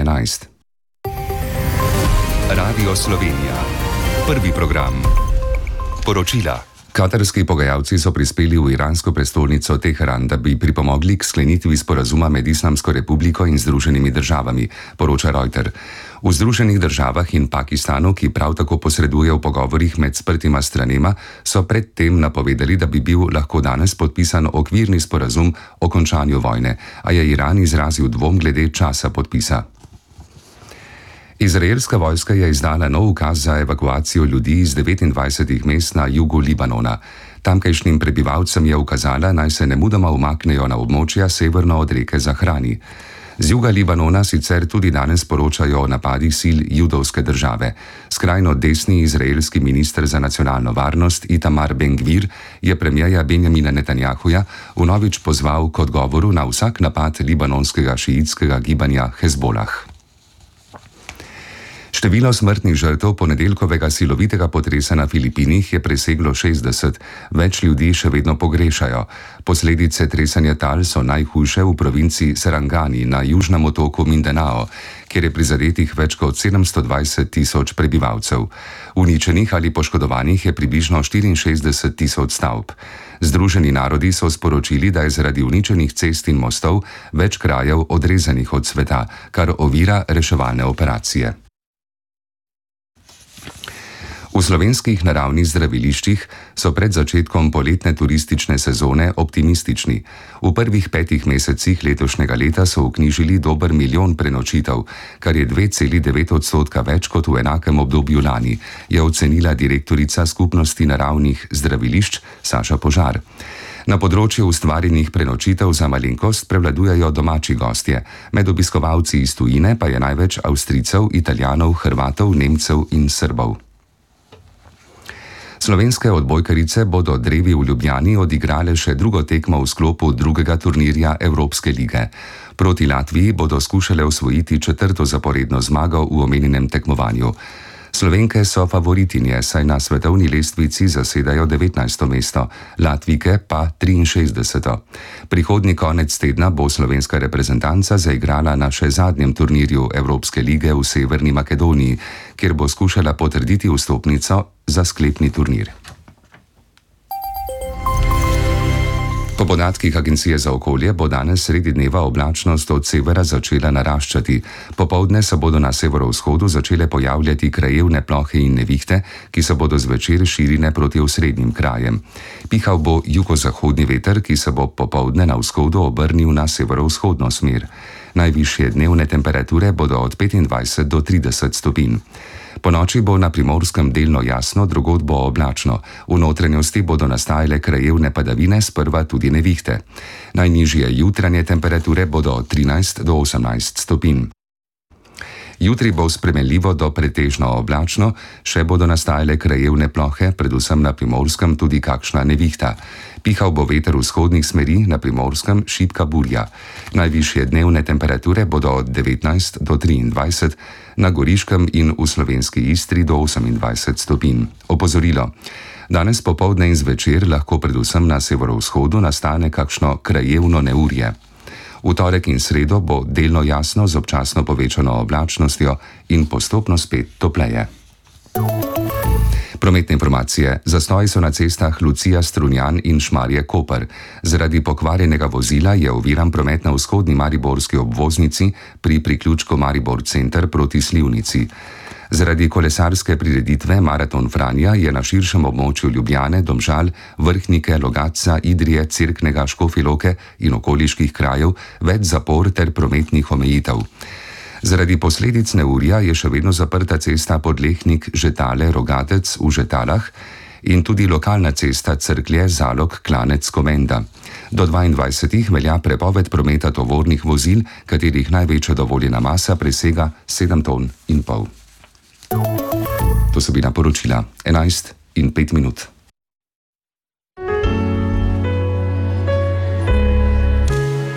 11. Radio Slovenija. Prvi program. Poročila. Katarski pogajalci so prispeli v iransko prestolnico Teheran, da bi pripomogli k sklenitvi sporazuma med Islamsko republiko in Združenimi državami, poroča Reuters. V Združenih državah in Pakistanu, ki prav tako posreduje v pogovorih med sprtima stranema, so predtem napovedali, da bi bil lahko danes podpisan okvirni sporazum o končanju vojne, a je Iran izrazil dvom glede časa podpisa. Izraelska vojska je izdala nov ukaz za evakuacijo ljudi iz 29 mest na jugu Libanona. Tamkajšnjim prebivalcem je ukazala, naj se nemudoma umaknejo na območja severno od reke Zahrani. Z juga Libanona sicer tudi danes poročajo o napadih sil judovske države. Skrajno desni izraelski minister za nacionalno varnost Itamar Ben-Gvir je premierja Benjamina Netanjahuja vnovič pozval k odgovoru na vsak napad libanonskega šiitskega gibanja Hezbolah. Število smrtnih žrtev ponedeljkovega silovitega potresa na Filipinih je preseglo 60, več ljudi še vedno pogrešajo. Posledice tresanja tal so najhujše v provinci Sarangani na južnem otoku Mindanao, kjer je prizadetih več kot 720.000 prebivalcev. Uničenih ali poškodovanih je približno 64.000 stavb. Združeni narodi so sporočili, da je zaradi uničenih cest in mostov več krajev odrezanih od sveta, kar ovira reševalne operacije. V slovenskih naravnih zdraviliščih so pred začetkom poletne turistične sezone optimistični. V prvih 5 mesecih letošnjega leta so vknjižili dober 1 milijon prenočitev, kar je 2,9% več kot v enakem obdobju lani, je ocenila direktorica Skupnosti naravnih zdravilišč Saša Požar. Na področju ustvarjenih prenočitev za malenkost prevladujejo domači gostje, med obiskovalci iz tujine pa je največ Avstrijcev, Italijanov, Hrvatov, Nemcev in Srbov. Slovenske odbojkarice bodo drevi v Ljubljani odigrale še drugo tekmo v sklopu drugega turnirja Evropske lige. Proti Latviji bodo skušale osvojiti 4. zaporedno zmago v omenjenem tekmovanju. Slovenke so favoritinje, saj na svetovni lestvici zasedajo 19. mesto, Latvijke pa 63. Prihodnji konec tedna bo slovenska reprezentanca zaigrala na še zadnjem turnirju Evropske lige v Severni Makedoniji, kjer bo skušala potrditi vstopnico za sklepni turnir. Po podatkih Agencije za okolje bo danes sredi dneva oblačnost od severa začela naraščati. Popoldne se bodo na severovzhodu začele pojavljati krajevne plohe in nevihte, ki se bodo zvečer širile proti osrednjim krajem. Pihal bo jugozahodni veter, ki se bo popoldne na vzhodu obrnil na severovzhodno smer. Najvišje dnevne temperature bodo od 25 do 30 stopinj. Po noči bo na Primorskem delno jasno, drugod bo oblačno. V notranjosti bodo nastajale krajevne padavine, sprva tudi nevihte. Najnižje jutranje temperature bodo od 13 do 18 stopinj. Jutri bo spremenljivo do pretežno oblačno, še bodo nastajale krajevne plohe, predvsem na Primorskem tudi kakšna nevihta. Pihal bo veter vzhodnih smeri, na Primorskem šibka burja. Najvišje dnevne temperature bodo od 19 do 23, na Goriškem in v slovenski Istri do 28 stopinj. Opozorilo. Danes popoldne in zvečer lahko predvsem na severovzhodu nastane kakšno krajevno neurje. V torek in sredo bo delno jasno z občasno povečano oblačnostjo in postopno spet topleje. Prometne informacije. Zastoji so na cestah Lucija-Strunjan in Šmarje-Koper. Zaradi pokvarjenega vozila je oviran promet na vzhodni mariborski obvoznici pri priključku Maribor Center proti Slivnici. Zaradi kolesarske prireditve Maraton Franja je na širšem območju Ljubljane, Domžal, Vrhnike, Logatca, Idrije, Cerknega, Škofje Loke in okoliških krajev več zapor ter prometnih omejitev. Zaradi posledic neurja je še vedno zaprta cesta Podlehnik-Žetale-Rogatec v Žetalah in tudi lokalna cesta Cerklje-Zalog-Klanec-Komenda. Do 22. velja prepoved prometa tovornih vozil, katerih največja dovoljena masa presega 7,5 ton. To so bila poročila 11:05.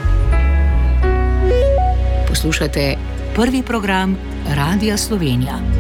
Poslušate prvi program Radia Slovenija.